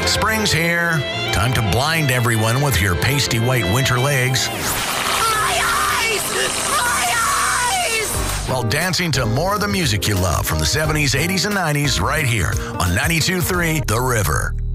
Spring's here. Time to blind everyone with your pasty white winter legs My eyes! My eyes! while dancing to more of the music you love from the 70s, 80s, and 90s right here on 92.3 The River.